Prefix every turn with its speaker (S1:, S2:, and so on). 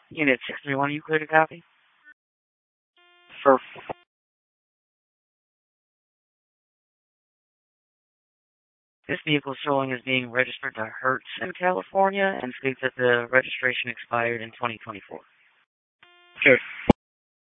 S1: Unit 631, you cleared a copy? For this vehicle showing is being registered to Hertz in California and states that the registration expired in 2024. Sure.